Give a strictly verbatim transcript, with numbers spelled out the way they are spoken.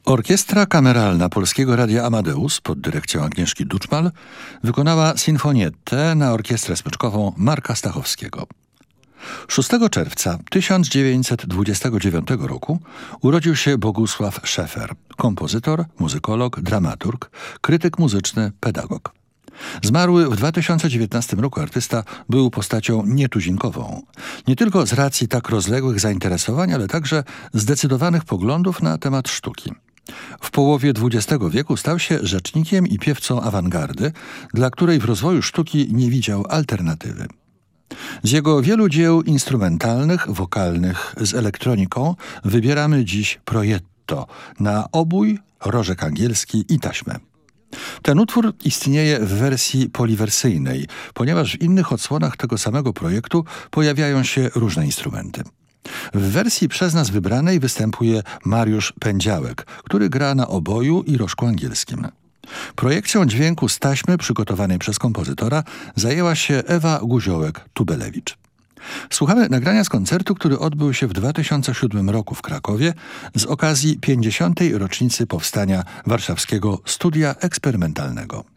Orkiestra Kameralna Polskiego Radia Amadeus pod dyrekcją Agnieszki Duczmal wykonała sinfonietę na orkiestrę smyczkową Marka Stachowskiego. szóstego czerwca tysiąc dziewięćset dwudziestego dziewiątego roku urodził się Bogusław Szefer, kompozytor, muzykolog, dramaturg, krytyk muzyczny, pedagog. Zmarły w dwa tysiące dziewiętnastym roku artysta był postacią nietuzinkową. Nie tylko z racji tak rozległych zainteresowań, ale także zdecydowanych poglądów na temat sztuki. W połowie dwudziestego wieku stał się rzecznikiem i piewcą awangardy, dla której w rozwoju sztuki nie widział alternatywy. Z jego wielu dzieł instrumentalnych, wokalnych z elektroniką wybieramy dziś Proietto na obój, rożek angielski i taśmę. Ten utwór istnieje w wersji poliwersyjnej, ponieważ w innych odsłonach tego samego projektu pojawiają się różne instrumenty. W wersji przez nas wybranej występuje Mariusz Pędziałek, który gra na oboju i rożku angielskim. Projekcją dźwięku z taśmy przygotowanej przez kompozytora zajęła się Ewa Guziołek-Tubelewicz. Słuchamy nagrania z koncertu, który odbył się w dwa tysiące siódmym roku w Krakowie z okazji pięćdziesiątej rocznicy powstania warszawskiego Studia Eksperymentalnego.